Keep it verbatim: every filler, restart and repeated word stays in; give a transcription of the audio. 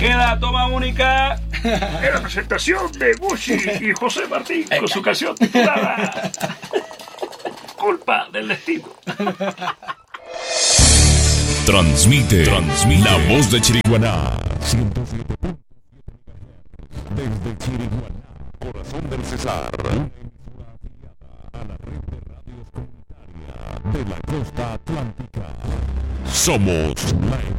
queda toma única. En la presentación de Gucci y José Martín con su canción titulada Culpa del Destino. Transmite, transmite la voz de Chiriguaná. ciento siete punto siete desde Chiriguaná, corazón del Cesar. A la red de radios comunitarias de la costa atlántica. Somos la